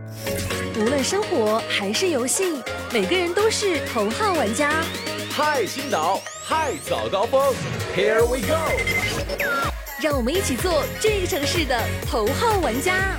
无论生活还是游戏，每个人都是头号玩家。 嗨，青岛，嗨，早高峰 ，Here we go！ 让我们一起做这个城市的头号玩家。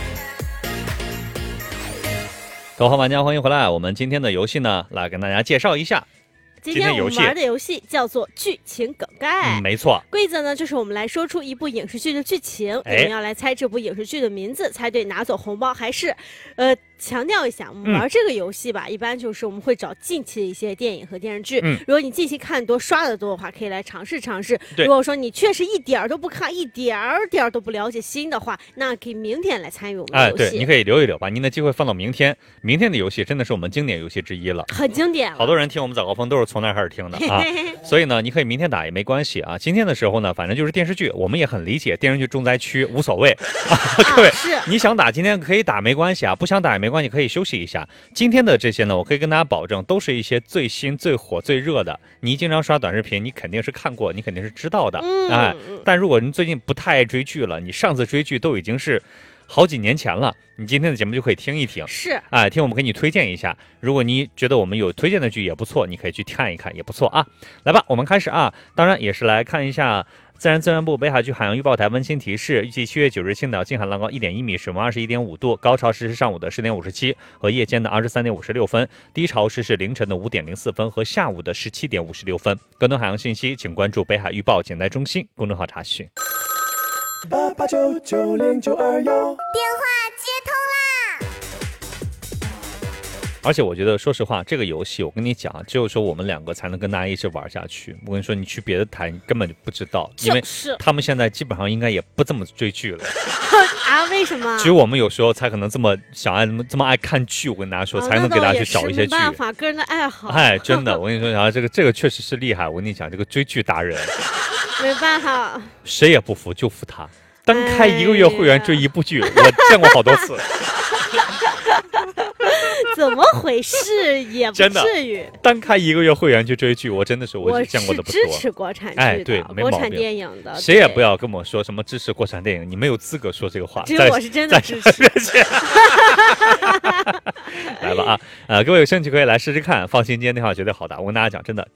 头号玩家，欢迎回来！我们今天的游戏呢，来跟大家介绍一下。 今天我们玩的游戏叫做剧情梗概， 没错。 规则呢，就是我们来说出一部影视剧的剧情，你们要来猜这部影视剧的名字，猜对拿走红包，还是强调一下，我们玩这个游戏吧，一般就是我们会找近期的一些电影和电视剧。如果你近期看多、刷的多的话，可以来尝试尝试。如果说你确实一点都不看、一点都不了解新的话，那可以明天来参与我们的游戏。 对，你可以留一留，把您的机会放到明天。明天的游戏真的是我们经典游戏之一了， 很经典了。 好多人听我们早高峰都是从那儿开始听的啊，所以呢，你可以明天打也没关系啊。今天的时候呢，反正就是电视剧，我们也很理解电视剧重灾区，无所谓啊。各位，你想打今天可以打没关系啊，不想打也没关系，可以休息一下。今天的这些呢，我可以跟大家保证，都是一些最新、最火、最热的。你经常刷短视频，你肯定是看过，你肯定是知道的。但如果你最近不太爱追剧了，你上次追剧都已经是好几年前了，你今天的节目就可以听一听。听我们给你推荐一下。如果你觉得我们有推荐的剧也不错，你可以去看一看，也不错啊。来吧，我们开始啊。当然也是来看一下。自然资源部北海区海洋预报台温馨提示：预计7月9日青岛近海浪高1.1米，水温21.5度，高潮时是上午的10点57和夜间的23点56分，低潮时是凌晨的5点04分和下午的17点56分。更多海洋信息，请关注北海预报简单中心公众号查询。 88990921，电话接通啦！ 而且我觉得，说实话，这个游戏我跟你讲，只有说我们两个才能跟大家一起玩下去。我跟你说，你去别的台，你根本就不知道，因为他们现在基本上应该也不这么追剧了。 啊？为什么？ 只有我们有时候才可能这么这么爱看剧。我跟大家说，才能给大家去找一些剧。 没办法，个人的爱好。 真的，我跟你说，然后这个确实是厉害。我跟你讲，这个追剧达人， 没办法， 谁也不服，就服他。单开1个月会员追一部剧，我见过好多次。 怎么回事？也不至于。 单开1个月会员去追剧，我真的是我见过的不多。 我是支持国产剧的， 对， 国产电影的。 谁也不要跟我说什么支持国产电影，你没有资格说这个话。 只有我是真的支持。 来吧啊，各位有兴趣可以来试试看，放心，今天电话绝对好打。我跟大家讲，真的